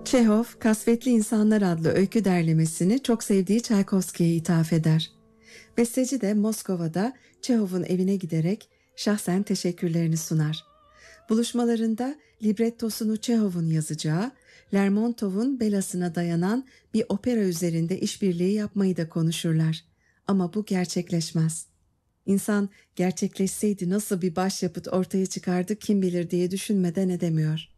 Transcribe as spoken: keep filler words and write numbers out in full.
Çehov, Kasvetli İnsanlar adlı öykü derlemesini çok sevdiği Çaykovski'ye ithaf eder. Besteci de Moskova'da Çehov'un evine giderek şahsen teşekkürlerini sunar. Buluşmalarında librettosunu Çehov'un yazacağı, Lermontov'un belasına dayanan bir opera üzerinde işbirliği yapmayı da konuşurlar. Ama bu gerçekleşmez. İnsan gerçekleşseydi nasıl bir başyapıt ortaya çıkardı kim bilir diye düşünmeden edemiyor.